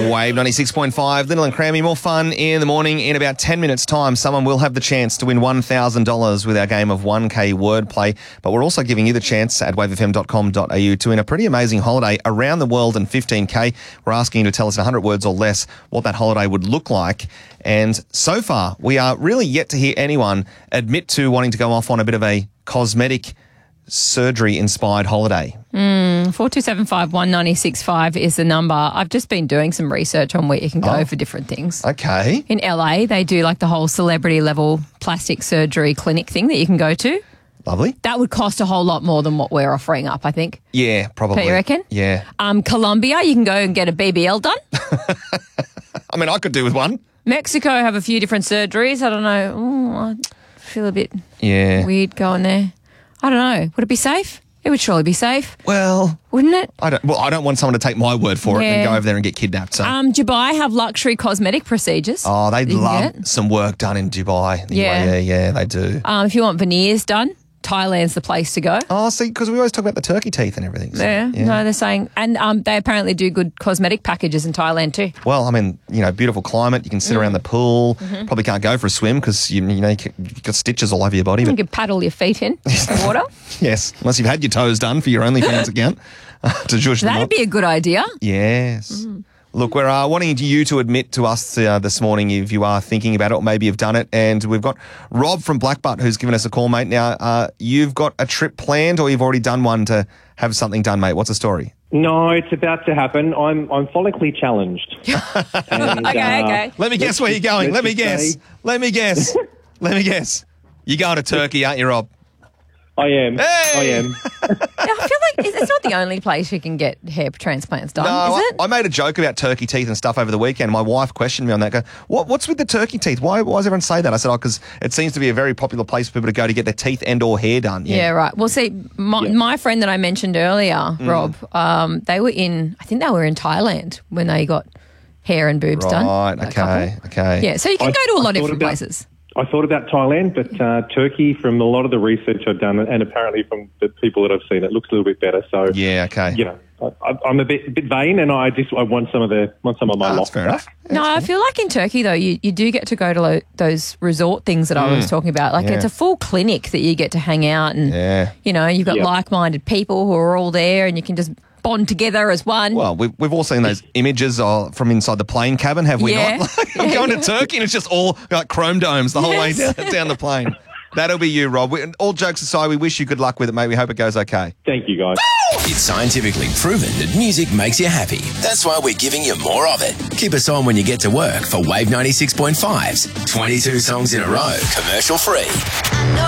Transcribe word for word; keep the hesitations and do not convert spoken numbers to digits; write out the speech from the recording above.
Wave ninety-six point five, Little and Crammy. More fun in the morning. In about ten minutes' time, someone will have the chance to win one thousand dollars with our game of one K wordplay. But we're also giving you the chance at wave f m dot com dot a u to win a pretty amazing holiday around the world in fifteen K. We're asking you to tell us in one hundred words or less what that holiday would look like. And so far, we are really yet to hear anyone admit to wanting to go off on a bit of a cosmetic surgery-inspired holiday. Mm, four two seven five one nine six five is the number. I've just been doing some research on where you can go Oh. for different things. Okay. In L A, they do like the whole celebrity level plastic surgery clinic thing that you can go to. Lovely. That would cost a whole lot more than what we're offering up, I think. Yeah, probably. Don't you reckon? Yeah. Um, Colombia, you can go and get a B B L done. I mean, I could do with one. Mexico have a few different surgeries. I don't know. Ooh, I feel a bit Yeah. weird going there. I don't know. Would it be safe? It would surely be safe, Well, wouldn't it? I don't. Well, I don't want someone to take my word for it and Yeah. go over there and get kidnapped. So, Um, Dubai have luxury cosmetic procedures. oh, they that you can love get. some work done in Dubai. Yeah. yeah, yeah, they do. Um, if you want veneers done, Thailand's the place to go. Oh, see, because we always talk about the turkey teeth and everything. So, Yeah, no, they're saying, and um, they apparently do good cosmetic packages in Thailand too. Well, I mean, you know, beautiful climate. You can sit around the pool. Mm-hmm. Probably can't go for a swim because you, you know you you've got stitches all over your body. You But can paddle your feet in water. yes, unless you've had your toes done for your OnlyFans account to zhuzh them That'd up. be a good idea. Yes. Look, we're uh, wanting you to admit to us uh, this morning if you are thinking about it or maybe you've done it. And we've got Rob from Blackbutt who's given us a call, mate. Now, uh, you've got a trip planned or you've already done one to have something done, mate. What's the story? No, it's about to happen. I'm I'm follically challenged. And, Okay, uh, okay. Let me guess where you're going. Let let's me just guess. say- Let me guess. Let me guess. You're going to Turkey, aren't you, Rob? I am. Hey! I am. I feel like it's it's not the only place you can get hair transplants done, No, is I, it? I made a joke about turkey teeth and stuff over the weekend. My wife questioned me on that. Go, what, what's with the turkey teeth? Why, why does everyone say that? I said, oh, because it seems to be a very popular place for people to go to get their teeth and or hair done. Yeah, right. Well, see, my, Yeah. my friend that I mentioned earlier, Mm. Rob, um, they were in, I think they were in Thailand when they got hair and boobs done. Right, a okay, couple. okay. Yeah, so you can I- go to a I lot of thought different about- places. I thought about Thailand, but uh, Turkey, from a lot of the research I've done, and apparently from the people that I've seen, it looks a little bit better. So, Yeah, okay. you know, I, I'm a bit, bit vain, and I just I want some of the want some of my Oh, that's lost fair back. enough. No, I feel like in Turkey, though, you, you do get to go to lo- those resort things that I was talking about. Like, Mm. Yeah. it's a full clinic that you get to hang out and, Yeah. you know, you've got Yeah. like-minded people who are all there and you can just bond together as one. Well, we've, we've all seen those images uh, from inside the plane cabin, have we Yeah. not? Like, I'm going to Turkey and it's just all like chrome domes the whole Yes. way down, down the plane. That'll be you, Rob. We, all jokes aside, we wish you good luck with it, mate. We hope it goes okay. Thank you, guys. It's scientifically proven that music makes you happy. That's why we're giving you more of it. Keep us on when you get to work for Wave ninety-six point five's twenty-two songs in a row, commercial free.